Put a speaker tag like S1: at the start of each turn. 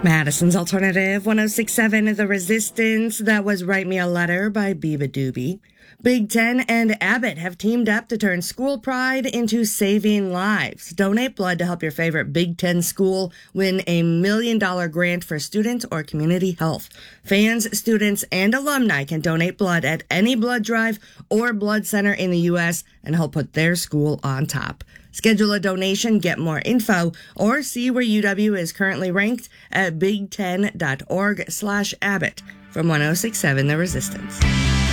S1: Madison's Alternative 1067 The Resistance. That was Write Me a Letter by Biba Doobie. Big Ten and Abbott have teamed up to turn school pride into saving lives. Donate blood to help your favorite Big Ten school win $1 million grant for student or community health. Fans, students, and alumni can donate blood at any blood drive or blood center in the U.S. and help put their school on top. Schedule a donation, get more info, or see where UW is currently ranked at big10.org/Abbott. From 1067 The Resistance.